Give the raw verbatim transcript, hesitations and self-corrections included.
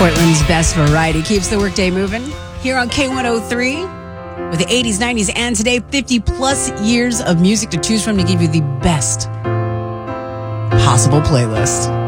Portland's best variety keeps the workday moving here on K one oh three with the eighties, nineties, and today fifty plus years of music to choose from to give you the best possible playlist.